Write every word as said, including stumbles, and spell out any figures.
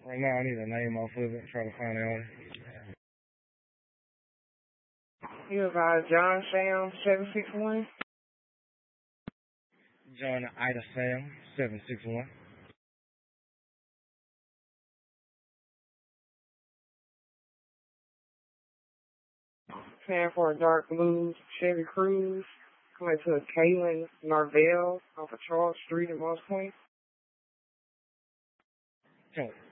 Right now, I need a name off of it. Try to find the owner. You advise John Sam seven six one. John Ida Sam seven six one. Fan for a dark blue Chevy Cruze. Coming to a Kaylin Narvell off of Charles Street in Moss Point. Sure.